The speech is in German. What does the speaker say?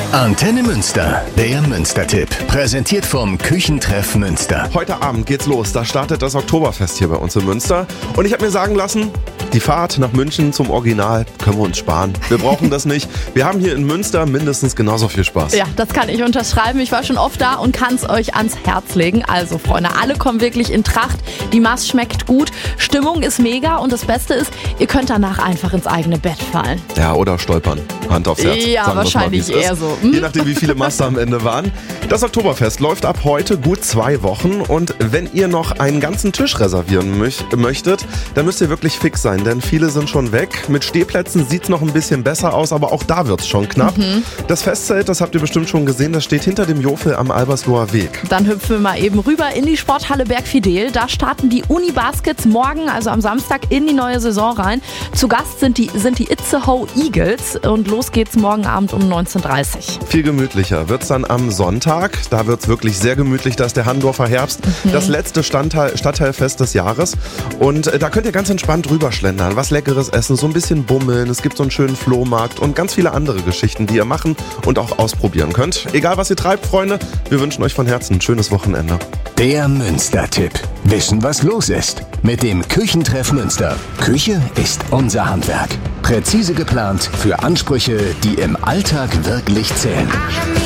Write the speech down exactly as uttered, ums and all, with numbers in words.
Antenne Münster, der Münster-Tipp. Präsentiert vom Küchentreff Münster. Heute Abend geht's los. Da startet das Oktoberfest hier bei uns in Münster. Und ich habe mir sagen lassen, die Fahrt nach München zum Original können wir uns sparen. Wir brauchen das nicht. Wir haben hier in Münster mindestens genauso viel Spaß. Ja, das kann ich unterschreiben. Ich war schon oft da und kann es euch ans Herz legen. Also Freunde, alle kommen wirklich in Tracht. Die Maß schmeckt gut. Stimmung ist mega und das Beste ist, ihr könnt danach einfach ins eigene Bett fallen. Ja, oder stolpern. Hand aufs Herz. Ja, Sagen wahrscheinlich mal, eher ist. so. Hm? Je nachdem, wie viele Master am Ende waren. Das Oktoberfest läuft ab heute gut zwei Wochen. Und wenn ihr noch einen ganzen Tisch reservieren möch- möchtet, dann müsst ihr wirklich fix sein, denn viele sind schon weg. Mit Stehplätzen sieht es noch ein bisschen besser aus, aber auch da wird es schon knapp. Mhm. Das Festzelt, das habt ihr bestimmt schon gesehen, das steht hinter dem Jofel am Albersloher Weg. Dann hüpfen wir mal eben rüber in die Sporthalle Bergfidel. Da starten die Uni-Baskets morgen, also am Samstag, in die neue Saison rein. Zu Gast sind die, sind die Itzehoe Eagles und los geht's morgen Abend um neunzehn Uhr dreißig. Viel gemütlicher wird's dann am Sonntag. Da wird's wirklich sehr gemütlich. Da ist der Handorfer Herbst, mhm. das letzte Stadtteil, Stadtteilfest des Jahres. Und äh, da könnt ihr ganz entspannt drüber schlendern, was Leckeres essen, so ein bisschen bummeln. Es gibt so einen schönen Flohmarkt und ganz viele andere Geschichten, die ihr machen und auch ausprobieren könnt. Egal, was ihr treibt, Freunde, wir wünschen euch von Herzen ein schönes Wochenende. Der Münster-Tipp. Wissen, was los ist. Mit dem Küchentreff Münster. Küche ist unser Handwerk. Präzise geplant für Ansprüche, die im Alltag wirklich zählen.